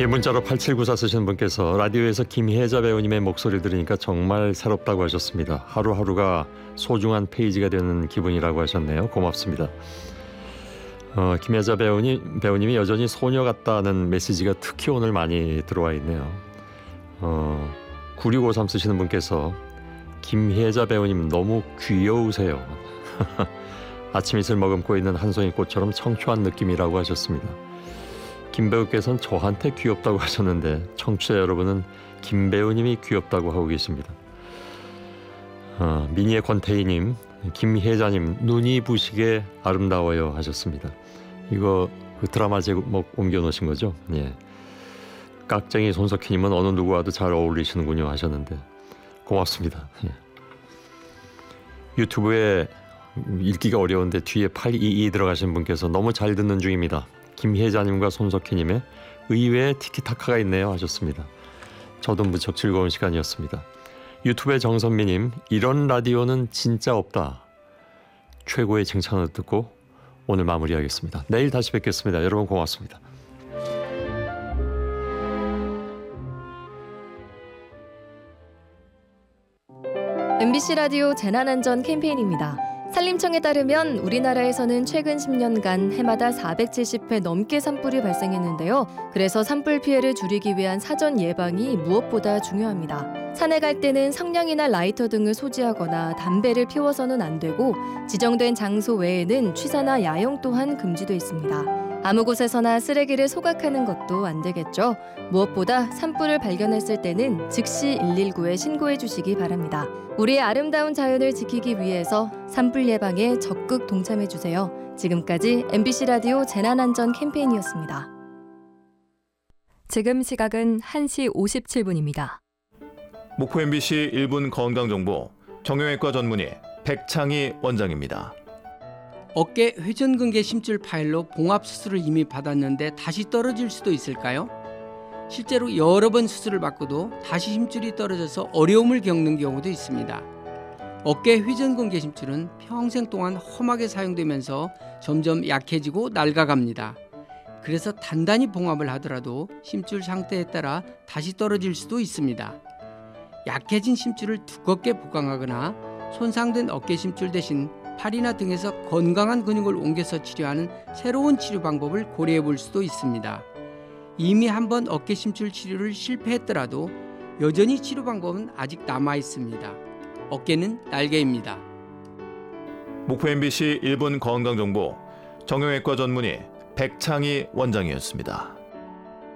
문자로 8794 쓰시는 분께서 라디오에서 김혜자 배우님의 목소리 들으니까 정말 새롭다고 하셨습니다. 하루하루가 소중한 페이지가 되는 기분이라고 하셨네요. 고맙습니다. 김혜자 배우님이 여전히 소녀 같다는 메시지가 특히 오늘 많이 들어와 있네요. 9653 쓰시는 분께서 김혜자 배우님 너무 귀여우세요. 아침 이슬 머금고 있는 한 송이 꽃처럼 청초한 느낌이라고 하셨습니다. 김 배우께서는 저한테 귀엽다고 하셨는데 청취자 여러분은 김 배우님이 귀엽다고 하고 계십니다. 미니의 권태희님, 김혜자님 눈이 부시게 아름다워요 하셨습니다. 이거 그 드라마 제목 옮겨놓으신 거죠? 예. 깍쟁이 손석희님은 어느 누구와도 잘 어울리시는군요 하셨는데 고맙습니다. 예. 유튜브에 읽기가 어려운데 뒤에 822 들어가신 분께서 너무 잘 듣는 중입니다. 김혜자님과 손석희님의 의외의 티키타카가 있네요 하셨습니다. 저도 무척 즐거운 시간이었습니다. 유튜브의 정선미님, 이런 라디오는 진짜 없다. 최고의 칭찬을 듣고 오늘 마무리하겠습니다. 내일 다시 뵙겠습니다. 여러분 고맙습니다. MBC 라디오 재난안전 캠페인입니다. 산림청에 따르면 우리나라에서는 최근 10년간 해마다 470회 넘게 산불이 발생했는데요. 그래서 산불 피해를 줄이기 위한 사전 예방이 무엇보다 중요합니다. 산에 갈 때는 성냥이나 라이터 등을 소지하거나 담배를 피워서는 안 되고 지정된 장소 외에는 취사나 야영 또한 금지돼 있습니다. 아무 곳에서나 쓰레기를 소각하는 것도 안 되겠죠. 무엇보다 산불을 발견했을 때는 즉시 119에 신고해 주시기 바랍니다. 우리의 아름다운 자연을 지키기 위해서 산불 예방에 적극 동참해 주세요. 지금까지 MBC 라디오 재난안전 캠페인이었습니다. 지금 시각은 1시 57분입니다. 목포 MBC 1분 건강정보 정형외과 전문의 백창희 원장입니다. 어깨 회전근개 심줄 파열로 봉합 수술을 이미 받았는데 다시 떨어질 수도 있을까요? 실제로 여러 번 수술을 받고도 다시 힘줄이 떨어져서 어려움을 겪는 경우도 있습니다. 어깨 회전근개 심줄은 평생 동안 험하게 사용되면서 점점 약해지고 낡아갑니다. 그래서 단단히 봉합을 하더라도 심줄 상태에 따라 다시 떨어질 수도 있습니다. 약해진 심줄을 두껍게 보강하거나 손상된 어깨 심줄 대신 팔이나 등에서 건강한 근육을 옮겨서 치료하는 새로운 치료 방법을 고려해 볼 수도 있습니다. 이미 한번 어깨 심줄 치료를 실패했더라도 여전히 치료 방법은 아직 남아 있습니다. 어깨는 날개입니다. 목포 MBC 1분 건강정보 정형외과 전문의 백창희 원장이었습니다.